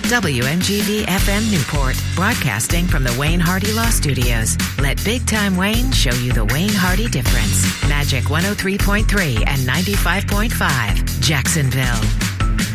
WMGD FM Newport, broadcasting from the Wayne Hardy Law Studios. Let Big Time Wayne show you the Wayne Hardy difference. Magic 103.3 and 95.5, Jacksonville.